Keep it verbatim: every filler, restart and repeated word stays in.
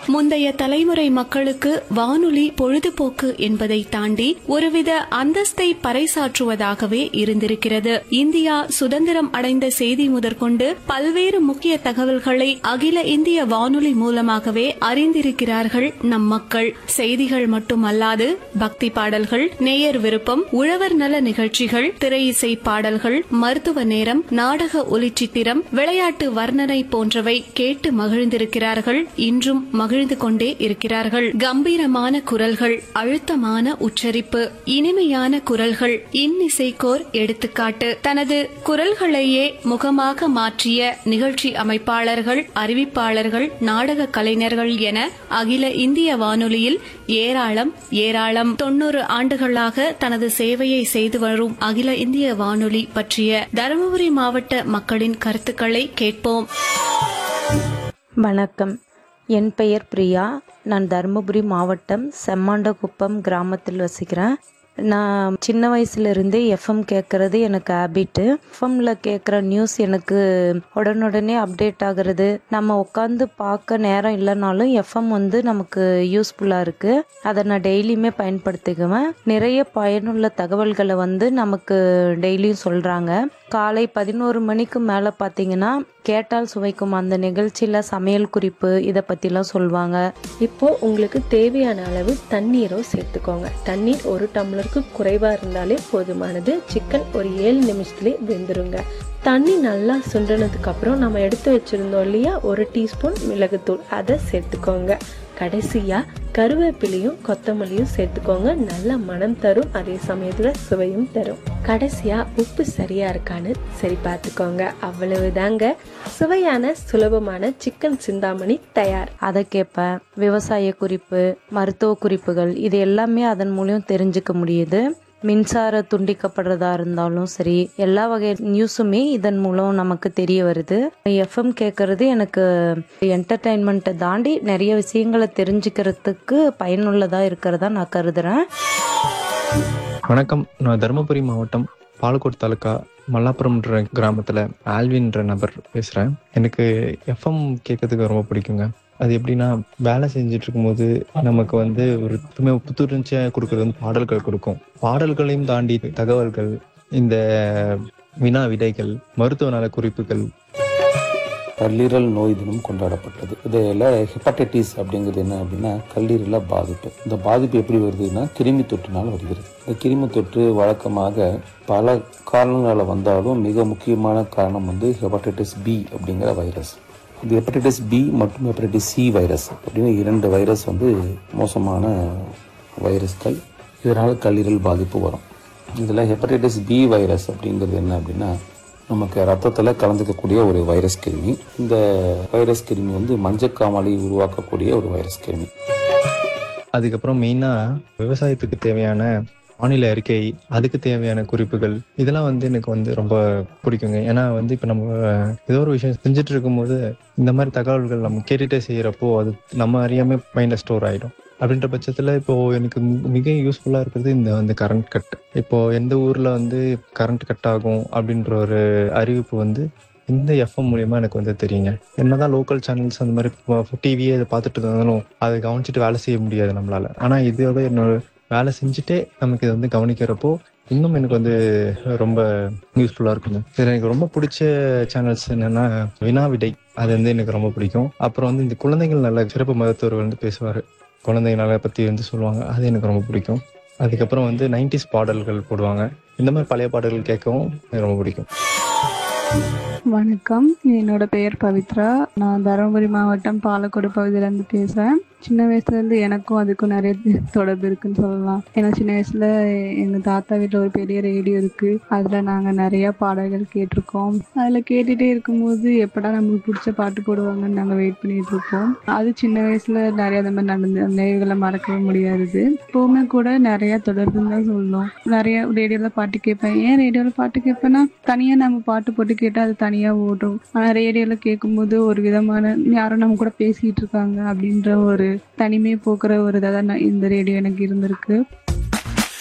முந்தைய தலைமுறை மக்களுக்கு வானொலி பொழுதுபோக்கு என்பதை தாண்டி ஒருவித அந்தஸ்தை பறைசாற்றுவதாகவே இருந்திருக்கிறது. இந்தியா சுதந்திரம் அடைந்த செய்தி முதற்கொண்டு பல்வேறு முக்கிய தகவல்களை அகில இந்திய வானொலி மூலமாகவே அறிந்திருக்கிறார்கள் நம் மக்கள். செய்திகள் மட்டுமல்லாது பக்தி பாடல்கள், நேயர் விருப்பம், உழவர் நல நிகழ்ச்சிகள், திரை இசை பாடல்கள், மருத்துவ நேரம், நாடக ஒலிச்சித்திரம், விளையாட்டு வர்ணனை போன்றவை கேட்டு மகிழ்ந்திருக்கிறார்கள். இன்றும் மகிழ்ந்து கொண்டே இருக்கிறார்கள். கம்பீரமான குரல்கள், அழுத்தமான உச்சரிப்பு, இனிமையான குரல்கள், இன்னிசைக்கோர் எடுத்துக்காட்டு. தனது குரல்களையே முகமாக மாற்றிய நிகழ்ச்சி அமைப்பாளர்கள், அறிவிப்பாளர்கள், நாடக கலைஞர்கள் என அகில இந்திய வானொலியில் ஏராளம் ஏராளம். தொன்னூறு ஆண்டுகளாக தனது சேவையை செய்து வரும் அகில இந்திய வானொலி பற்றிய தருமபுரி மாவட்ட மக்களின் கருத்துக்களை கேட்போம். வணக்கம், என் பெயர் பிரியா. நான் தருமபுரி மாவட்டம் செம்மாண்டகுப்பம் கிராமத்தில் வசிக்கிறேன். நான் சின்ன வயசுலேருந்தே எஃப்எம் கேட்குறது எனக்கு ஹேபிட்டு. எஃப்எம்ல கேட்குற நியூஸ் எனக்கு உடனுடனே அப்டேட் ஆகிறது. நம்ம உட்காந்து பார்க்க நேரம் இல்லைனாலும் எஃப்எம் வந்து நமக்கு யூஸ்ஃபுல்லாக இருக்குது. அதை நான் டெய்லியுமே பயன்படுத்திக்குவேன். நிறைய பயனுள்ள தகவல்களை வந்து நமக்கு டெய்லியும் சொல்கிறாங்க. காலை பதினோரு மணிக்கு மேலே பார்த்தீங்கன்னா கேட்டால் சுவைக்கும் அந்த நிகழ்ச்சியில் சமையல் குறிப்பு இதை பற்றிலாம் சொல்லுவாங்க. இப்போ உங்களுக்கு தேவையான அளவு தண்ணீரும் சேர்த்துக்கோங்க. தண்ணீர் ஒரு டம்ளருக்கு குறைவாக இருந்தாலே போதுமானது. சிக்கன் ஒரு ஏழு நிமிஷத்துலேயே வெந்துருங்க. தண்ணி நல்லா சுண்டினதுக்கு அப்புறம் நம்ம எடுத்து வச்சிருந்தோம் இல்லையா, ஒரு டீஸ்பூன் மிளகுத்தூள், அதை சேர்த்துக்கோங்க. கடைசியா கருவேப்பிலையும் கொத்தமல்லியும் சேர்த்துக்கோங்க. நல்ல மனம் தரும், அதே சமயத்துல சுவையும் தரும். கடைசியா உப்பு சரியா இருக்கான்னு சரி பார்த்துக்கோங்க. அவ்வளவுதாங்க, சுவையான சுலபமான சிக்கன் சிந்தாமணி தயார். அதை கேட்பேன். விவசாய குறிப்பு, மருத்துவ குறிப்புகள், இது எல்லாமே அதன் மூலியம் தெரிஞ்சுக்க முடியுது. மின்சார துண்டிக்கப்படுறதா இருந்தாலும் சரி, எல்லா வகை நியூஸுமே இதன் மூலம் நமக்கு தெரிய வருது. எஃப்எம் கேட்கறது எனக்கு என்டர்டைன்மெண்ட்டை தாண்டி நிறைய விஷயங்களை தெரிஞ்சுக்கிறதுக்கு பயனுள்ளதா இருக்கிறதா நான் கருதுறேன். வணக்கம், நான் தருமபுரி மாவட்டம் பாலக்கோட் தாலுக்கா மல்லாபுரம்ன்ற கிராமத்துல ஆல்வின்ற நபர் பேசுறேன். எனக்கு எஃப்எம் கேட்கறதுக்கு ரொம்ப பிடிக்குங்க. அது எப்படின்னா, வேலை செஞ்சுட்டு இருக்கும்போது நமக்கு வந்து ஒரு புத்துணர்ச்சியாக கொடுக்கறது வந்து பாடல்கள் கொடுக்கும். பாடல்களையும் தாண்டி தகவல்கள், இந்த வினா விடைகள், மருத்துவ நல குறிப்புகள். கல்லீரல் நோய் தினம் கொண்டாடப்பட்டது. இதில் ஹெப்படைட்டிஸ் அப்படிங்கிறது என்ன அப்படின்னா, கல்லீரல பாதிப்பு. இந்த பாதிப்பு எப்படி வருதுன்னா, கிருமி தொற்றுனால வருகிறது. இந்த கிருமி தொற்று வழக்கமாக பல காரணங்களால் வந்தாலும் மிக முக்கியமான காரணம் வந்து ஹெப்படைட்டிஸ் பி அப்படிங்கிற வைரஸ். இந்த ஹெப்படைட்டிஸ் பி மற்றும் ஹெப்படைட்டிஸ் சி வைரஸ் அப்படின்னு இரண்டு வைரஸ் வந்து மோசமான வைரஸ்கள். இதனால் கல்லீரல் பாதிப்பு வரும். இதில் ஹெப்படைட்டிஸ் பி வைரஸ் அப்படிங்கிறது என்ன அப்படின்னா, நமக்கு ரத்தத்தில் கலந்துக்கக்கூடிய ஒரு வைரஸ் கிருமி. இந்த வைரஸ் கிருமி வந்து மஞ்சக்காமலை உருவாக்கக்கூடிய ஒரு வைரஸ் கிருமி. அதுக்கப்புறம் மெயினாக விவசாயத்துக்கு தேவையான வானிலை அறிக்கை, அதுக்கு தேவையான குறிப்புகள், இதெல்லாம் வந்து எனக்கு வந்து ரொம்ப பிடிக்குங்க. ஏன்னா வந்து இப்போ நம்ம ஏதோ ஒரு விஷயம் செஞ்சுட்டு இருக்கும்போது இந்த மாதிரி தகவல்கள் நம்ம கேட்டுகிட்டே செய்கிறப்போ அது நம்ம அறியாமல் மைண்டில் ஸ்டோர் ஆகிடும். அப்படின்ற பட்சத்தில் இப்போது எனக்கு மிக யூஸ்ஃபுல்லாக இருக்கிறது இந்த வந்து கரண்ட் கட். இப்போது எந்த ஊரில் வந்து கரண்ட் கட் ஆகும் அப்படின்ற ஒரு அறிவிப்பு வந்து இந்த எஃப்எம் மூலியமாக எனக்கு வந்து தெரியுங்க. என்னதான் லோக்கல் சேனல்ஸ் அந்த மாதிரி டிவியே அதை பார்த்துட்டு இருந்தாலும் அதை கவனிச்சுட்டு வேலை செய்ய முடியாது நம்மளால். ஆனால் இதோட என்னோட வேலை செஞ்சுட்டே நமக்கு இதை வந்து கவனிக்கிறப்போ இன்னும் எனக்கு வந்து ரொம்ப யூஸ்ஃபுல்லாக இருக்குங்க. இதில் எனக்கு ரொம்ப பிடிச்ச சேனல்ஸ் என்னென்னா வினா விடை, அது வந்து எனக்கு ரொம்ப பிடிக்கும். அப்புறம் வந்து இந்த குழந்தைகள் நல்ல சிறப்பு மருத்துவர் வந்து பேசுவார், குழந்தைங்க நல பற்றி வந்து சொல்லுவாங்க, அது எனக்கு ரொம்ப பிடிக்கும். அதுக்கப்புறம் வந்து நைன்டிஸ் பாடல்கள் போடுவாங்க. இந்த மாதிரி பழைய பாடல்கள் கேட்கவும் எனக்கு ரொம்ப பிடிக்கும். வணக்கம், என்னோட பெயர் பவித்ரா. நான் தருமபுரி மாவட்டம் பாலக்கோடு பகுதியிலேருந்து பேசுகிறேன். சின்ன வயசுலேருந்து எனக்கும் அதுக்கும் நிறைய தொடர்பு இருக்குன்னு சொல்லலாம். ஏன்னா சின்ன வயசில் எங்கள் தாத்தா வீட்டில் ஒரு பெரிய ரேடியோ இருக்குது. அதில் நாங்கள் நிறையா பாடல்கள் கேட்டிருக்கோம். அதில் கேட்டுகிட்டே இருக்கும்போது எப்படா நம்மளுக்கு பிடிச்ச பாட்டு போடுவாங்கன்னு நாங்கள் வெயிட் பண்ணிகிட்டு இருப்போம். அது சின்ன வயசில் நிறையா அந்த மாதிரி நடந்து அந்த நினைவுகளை மறக்கவே முடியாது. இப்போவுமே கூட நிறையா தொடர்புன்னு தான் சொல்லணும். நிறையா ரேடியோவில் பாட்டு கேட்பேன். ஏன் ரேடியோவில் பாட்டு கேட்பேன்னா, தனியாக நம்ம பாட்டு போட்டு கேட்டால் அது தனியாக ஓடும். ஆனால் ரேடியோவில் கேட்கும்போது ஒரு விதமான யாரும் நம்ம கூட பேசிகிட்டு இருக்காங்க அப்படின்ற ஒரு தனிமையை போக்குற ஒரு இதாக தான் இந்த ரேடியோ எனக்கு இருந்திருக்கு.